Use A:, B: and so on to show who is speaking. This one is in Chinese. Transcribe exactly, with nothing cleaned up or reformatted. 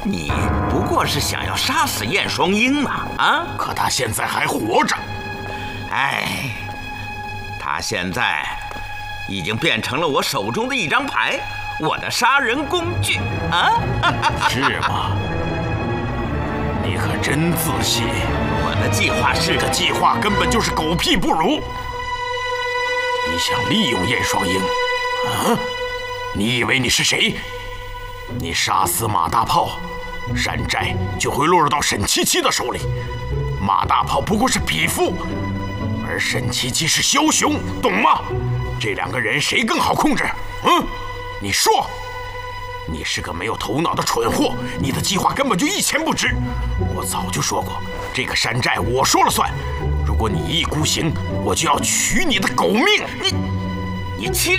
A: 你不过是想要杀死燕双鹰嘛？啊！
B: 可他现在还活着。
A: 哎，他现在已经变成了我手中的一张牌，我的杀人工具啊！
B: 是吗？你可真自信。
A: 我的计划是，
B: 这个计划根本就是狗屁不如。你想利用燕双鹰？啊？你以为你是谁？你杀死马大炮，山寨就会落入到沈七七的手里。马大炮不过是匹夫，而沈七七是枭雄，懂吗？这两个人谁更好控制？嗯，你说。你是个没有头脑的蠢货，你的计划根本就一钱不值。我早就说过，这个山寨我说了算。如果你一意孤行，我就要取你的狗命！
A: 你，你欺